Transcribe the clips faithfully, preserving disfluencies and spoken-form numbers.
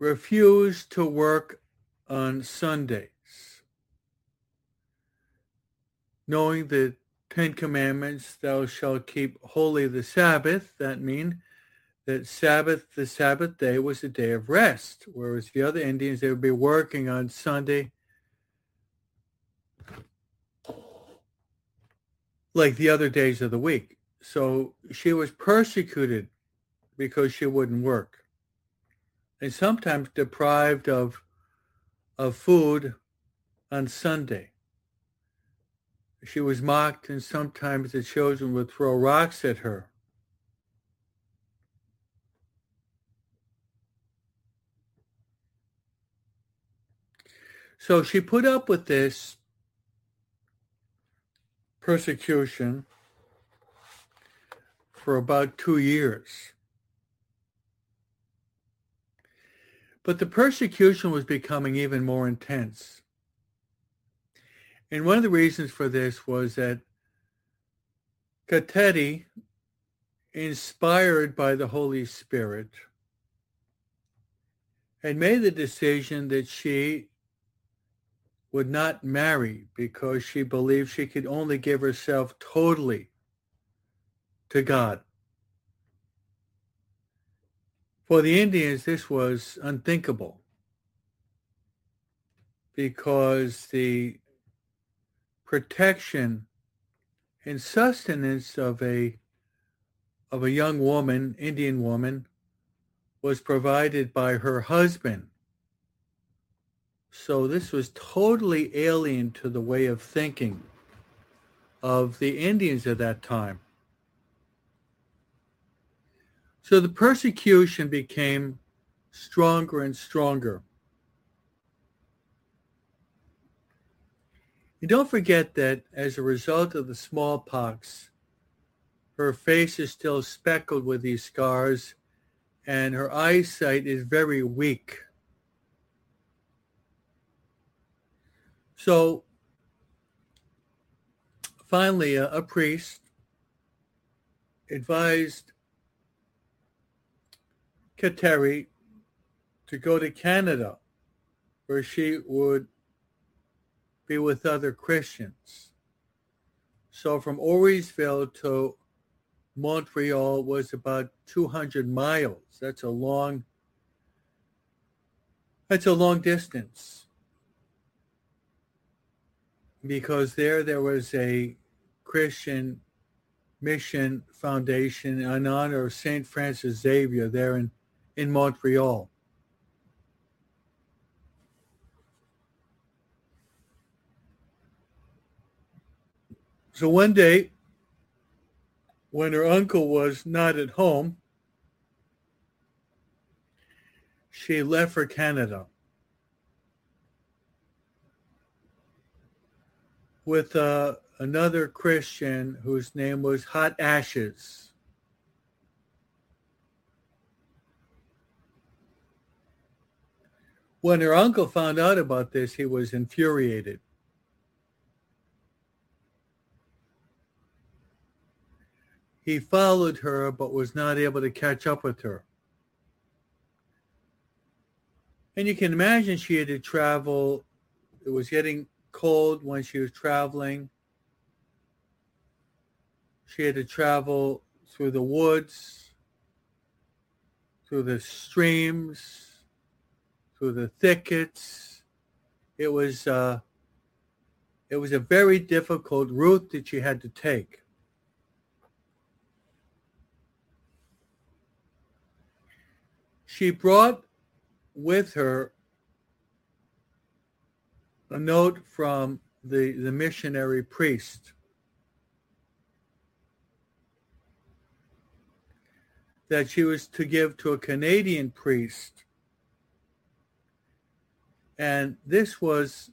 refused to work on Sundays, knowing the Ten Commandments, thou shalt keep holy the Sabbath. That means that Sabbath, the Sabbath day was a day of rest, whereas the other Indians, they would be working on Sunday like the other days of the week. So she was persecuted because she wouldn't work, and sometimes deprived of of food on Sunday. She was mocked, and sometimes the children would throw rocks at her. So she put up with this persecution for about two years. But the persecution was becoming even more intense. And one of the reasons for this was that Kateri, inspired by the Holy Spirit, had made the decision that she would not marry because she believed she could only give herself totally to God. For the Indians, this was unthinkable because the protection and sustenance of a of a young woman, Indian woman, was provided by her husband. So this was totally alien to the way of thinking of the Indians at that time. So the persecution became stronger and stronger. And don't forget that as a result of the smallpox, her face is still speckled with these scars, and her eyesight is very weak. So finally, a, a priest advised Kateri to go to Canada, where she would be with other Christians. So from Auriesville to Montreal was about two hundred miles. That's a long, that's a long distance. Because there, there was a Christian mission foundation in honor of Saint Francis Xavier there in, in Montreal. So one day, when her uncle was not at home, she left for Canada with uh, another Christian whose name was Hot Ashes. When her uncle found out about this, he was infuriated. He followed her, but was not able to catch up with her. And you can imagine she had to travel. It was getting cold when she was traveling. She had to travel through the woods, through the streams, through the thickets. It was uh, it was a very difficult route that she had to take. She brought with her a note from the, the missionary priest that she was to give to a Canadian priest. And this was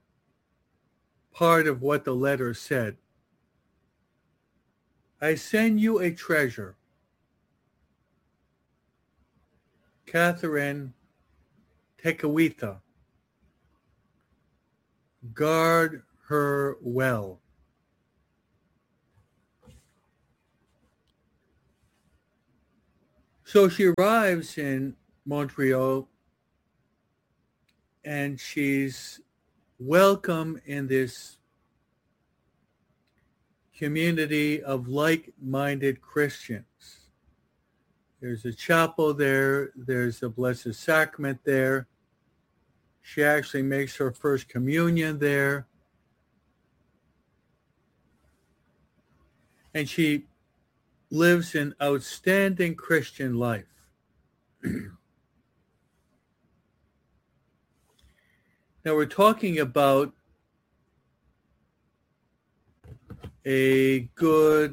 part of what the letter said. I send you a treasure. Catherine Tekakwitha. Guard her well. So she arrives in Montreal and she's welcome in this community of like-minded Christians. There's a chapel there. There's a Blessed Sacrament there. She actually makes her first communion there. And she lives an outstanding Christian life. Now we're talking about a good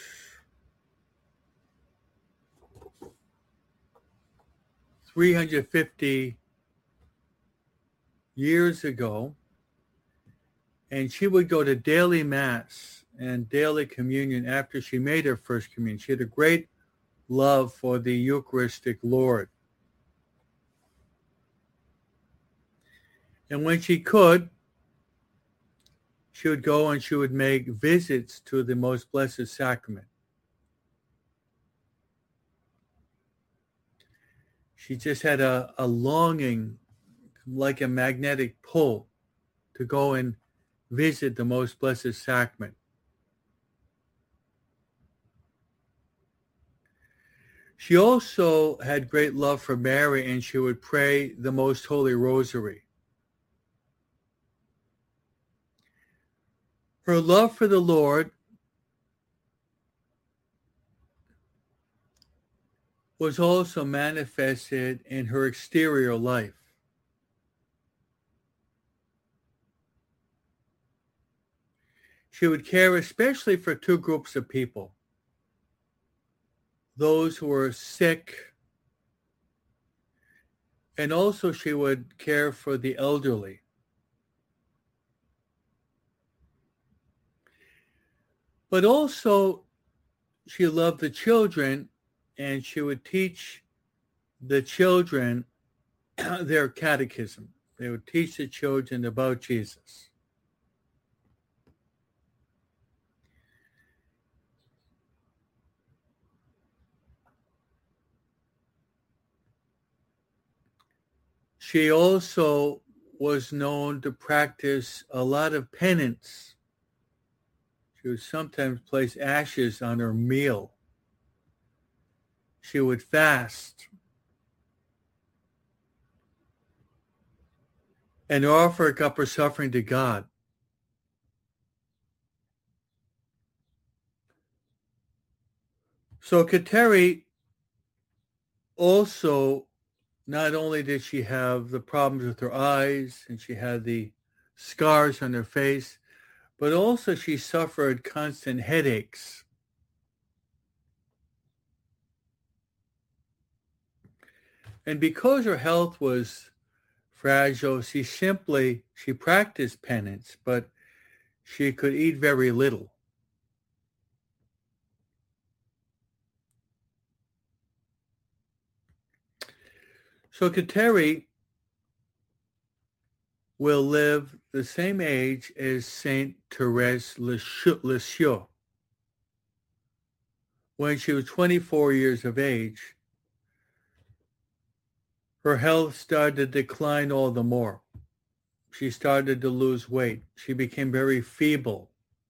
three hundred fifty years ago, and she would go to daily Mass and daily communion after she made her first communion. She had a great love for the Eucharistic Lord. And when she could, she would go and she would make visits to the Most Blessed Sacrament. She just had a, a longing, like a magnetic pull, to go and visit the Most Blessed Sacrament. She also had great love for Mary, and she would pray the Most Holy Rosary. Her love for the Lord was also manifested in her exterior life. She would care especially for two groups of people: those who were sick, and also she would care for the elderly. But also she loved the children, and she would teach the children their catechism. They would teach the children about Jesus. She also was known to practice a lot of penance. She would sometimes place ashes on her meal. She would fast and offer up her suffering to God. So Kateri also, not only did she have the problems with her eyes and she had the scars on her face, but also she suffered constant headaches. And because her health was fragile, she simply, she practiced penance, but she could eat very little. So Kateri will live the same age as Saint Therese Lisieux. When she was twenty-four years of age, her health started to decline all the more. She started to lose weight. She became very feeble.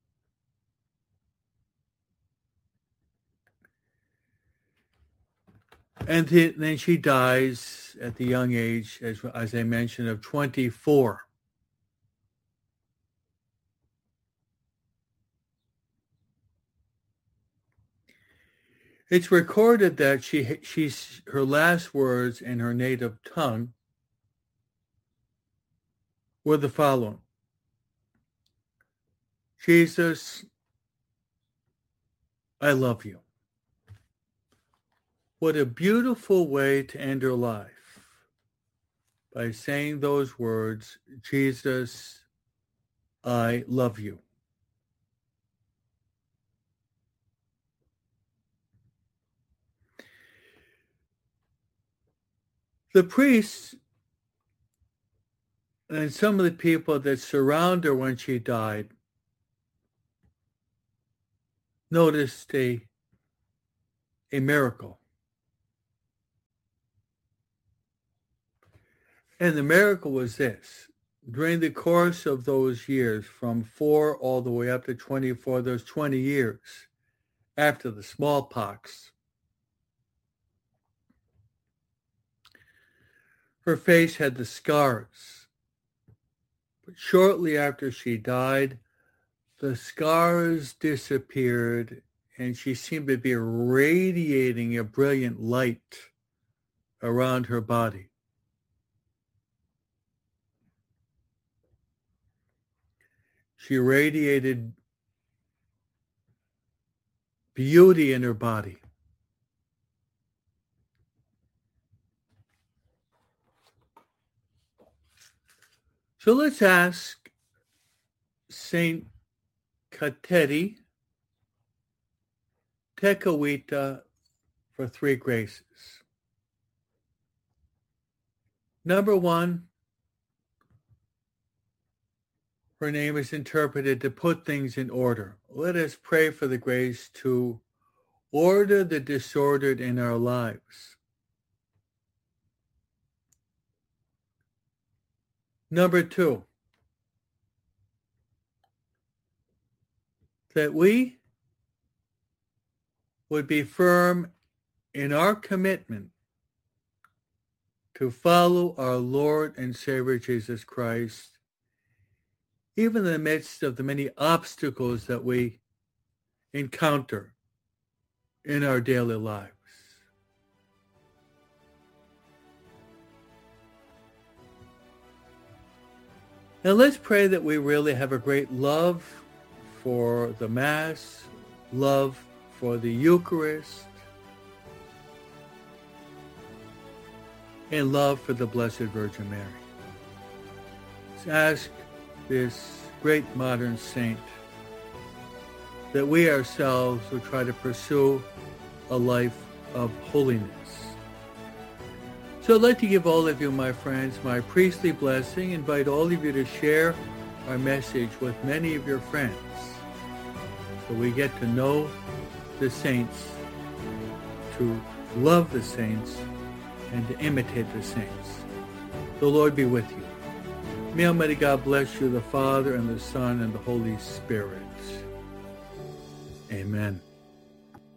And then she dies at the young age, as, as I mentioned, of twenty-four. It's recorded that she, she's, her last words in her native tongue were the following: Jesus, I love you. What a beautiful way to end her life, by saying those words, Jesus, I love you. The priests and some of the people that surround her when she died noticed a, a miracle. And the miracle was this. During the course of those years, from four all the way up to twenty-four, those twenty years after the smallpox, her face had the scars. But shortly after she died, the scars disappeared and she seemed to be radiating a brilliant light around her body. She radiated beauty in her body. So let's ask Saint Kateri Tekakwitha for three graces. Number one, her name is interpreted to put things in order. Let us pray for the grace to order the disordered in our lives. Number two, that we would be firm in our commitment to follow our Lord and Savior Jesus Christ, even in the midst of the many obstacles that we encounter in our daily lives. And let's pray that we really have a great love for the Mass, love for the Eucharist, and love for the Blessed Virgin Mary. Let's ask this great modern saint that we ourselves will try to pursue a life of holiness. So I'd like to give all of you, my friends, my priestly blessing, invite all of you to share our message with many of your friends so we get to know the saints, to love the saints, and to imitate the saints. The Lord be with you. May Almighty God bless you, the Father, and the Son, and the Holy Spirit. Amen.